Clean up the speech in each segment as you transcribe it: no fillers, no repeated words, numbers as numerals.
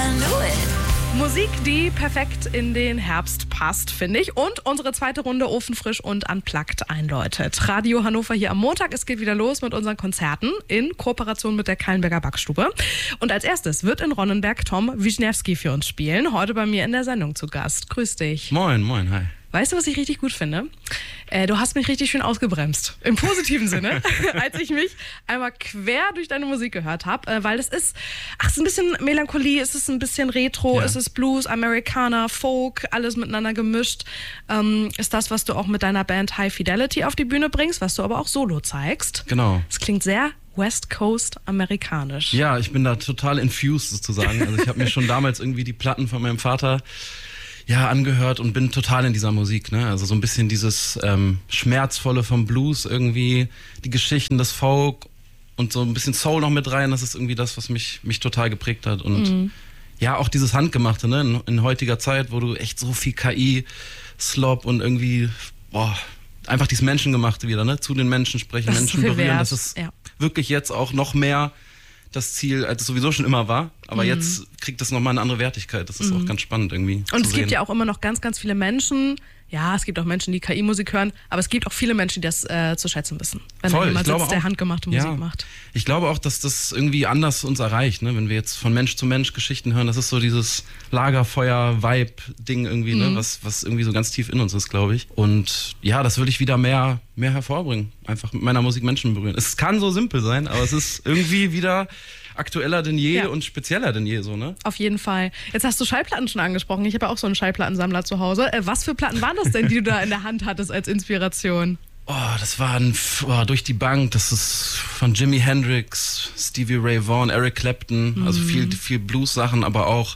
knew it. Musik, die perfekt in den Herbst passt, finde ich. Und unsere zweite Runde ofenfrisch und unplugged einläutet. Radio Hannover hier am Montag. Es geht wieder los mit unseren Konzerten in Kooperation mit der Kallenberger Backstube. Und als erstes wird in Ronnenberg Tom Wischniewski für uns spielen. Heute bei mir in der Sendung zu Gast. Grüß dich. Moin, moin, hi. Weißt du, was ich richtig gut finde? Du hast mich richtig schön ausgebremst. Im positiven Sinne, als ich mich einmal quer durch deine Musik gehört habe. Weil es ist ein bisschen Melancholie, es ist ein bisschen Retro, es ist Blues, Americana, Folk, alles miteinander gemischt. Ist das, was du auch mit deiner Band High Fidelity auf die Bühne bringst, was du aber auch solo zeigst. Genau. Es klingt sehr West Coast amerikanisch. Ja, ich bin da total infused sozusagen. Also ich habe mir schon damals irgendwie die Platten von meinem Vater angehört und bin total in dieser Musik, ne? Also so ein bisschen dieses Schmerzvolle vom Blues irgendwie, die Geschichten des Folk und so ein bisschen Soul noch mit rein, das ist irgendwie das, was mich total geprägt hat. Und ja, auch dieses Handgemachte, ne? In heutiger Zeit, wo du echt so viel KI, Slop und irgendwie, einfach dieses Menschengemachte wieder, ne? Zu den Menschen sprechen, das Menschen ist berühren, wert. das ist wirklich jetzt auch noch mehr das Ziel, als es sowieso schon immer war. Aber jetzt kriegt das nochmal eine andere Wertigkeit. Das ist auch ganz spannend irgendwie. Und es gibt ja auch immer noch ganz, ganz viele Menschen. Ja, es gibt auch Menschen, die KI-Musik hören, aber es gibt auch viele Menschen, die das zu schätzen wissen, wenn da jemand sitzt, der handgemachte Musik macht. Ich glaube auch, dass das irgendwie anders uns erreicht, ne? Wenn wir jetzt von Mensch zu Mensch Geschichten hören, das ist so dieses Lagerfeuer-Vibe-Ding irgendwie, ne? Was irgendwie so ganz tief in uns ist, glaube ich. Und ja, das will ich wieder mehr hervorbringen. Einfach mit meiner Musik Menschen berühren. Es kann so simpel sein, aber es ist irgendwie wieder aktueller denn je und spezieller denn je, so, ne? Auf jeden Fall. Jetzt hast du Schallplatten schon angesprochen. Ich habe ja auch so einen Schallplattensammler zu Hause. Was für Platten waren das denn, die du da in der Hand hattest als Inspiration? Das waren durch die Bank. Das ist von Jimi Hendrix, Stevie Ray Vaughan, Eric Clapton. Also viel Blues-Sachen, aber auch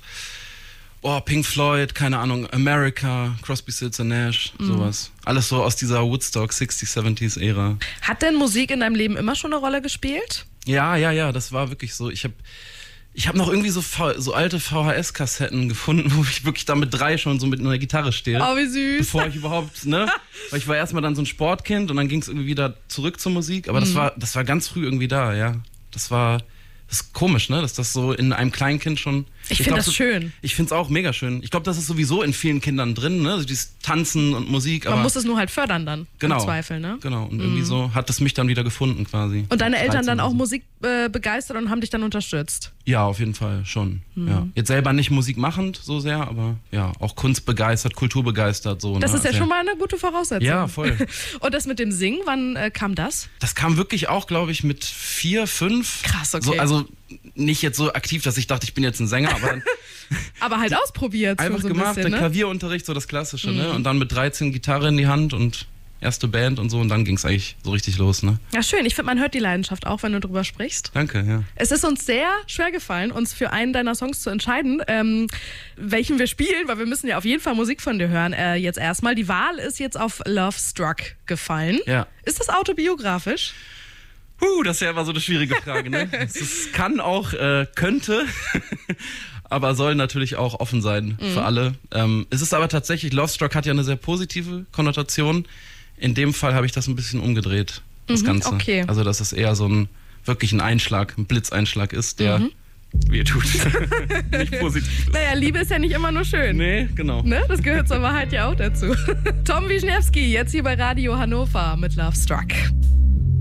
Pink Floyd, keine Ahnung, America, Crosby, Stills & Nash, sowas. Alles so aus dieser Woodstock 60s, 70s Ära. Hat denn Musik in deinem Leben immer schon eine Rolle gespielt? Ja, das war wirklich so. Ich hab noch irgendwie so alte VHS-Kassetten gefunden, wo ich wirklich da mit 3 schon so mit einer Gitarre stehe. Oh, wie süß. Bevor ich überhaupt, ne? Weil ich war erstmal dann so ein Sportkind und dann ging es irgendwie wieder zurück zur Musik. Aber das war ganz früh irgendwie da, ja. Das ist komisch, ne? Dass das so in einem Kleinkind schon... Ich finde das schön. Ich finde es auch mega schön. Ich glaube, das ist sowieso in vielen Kindern drin, ne? Also dieses Tanzen und Musik. Man muss es nur halt fördern dann, im Zweifel, ne? Genau, und irgendwie so hat es mich dann wieder gefunden quasi. Und deine Eltern dann auch Musik begeistert und haben dich dann unterstützt? Ja, auf jeden Fall schon. Ja. Jetzt selber nicht Musik machend so sehr, aber ja, auch kunstbegeistert, kulturbegeistert. So, das ist ja also, schon mal eine gute Voraussetzung. Ja, voll. Und das mit dem Singen, wann kam das? Das kam wirklich auch, glaube ich, mit 4, 5. Krass, okay. So, also nicht jetzt so aktiv, dass ich dachte, ich bin jetzt ein Sänger, aber aber halt ausprobiert. Einfach so ein gemacht, bisschen, der Klavierunterricht, so das Klassische, ne? Und dann mit 13 Gitarre in die Hand und erste Band und so und dann ging es eigentlich so richtig los, ne? Ja, schön. Ich finde, man hört die Leidenschaft auch, wenn du drüber sprichst. Danke, ja. Es ist uns sehr schwer gefallen, uns für einen deiner Songs zu entscheiden, welchen wir spielen, weil wir müssen ja auf jeden Fall Musik von dir hören. Jetzt erstmal. Die Wahl ist jetzt auf Love Struck gefallen. Ja. Ist das autobiografisch? Das ist ja immer so eine schwierige Frage, ne? Es kann auch, könnte, aber soll natürlich auch offen sein für alle. Es ist aber tatsächlich, Love Struck hat ja eine sehr positive Konnotation. In dem Fall habe ich das ein bisschen umgedreht, das Ganze. Okay. Also, dass es eher so wirklich ein Einschlag, ein Blitzeinschlag ist, der weh tut. Nicht positiv. Naja, Liebe ist ja nicht immer nur schön. Nee, genau. Ne? Das gehört zur Wahrheit ja auch dazu. Tom Wischniewski, jetzt hier bei Radio Hannover mit Love Struck.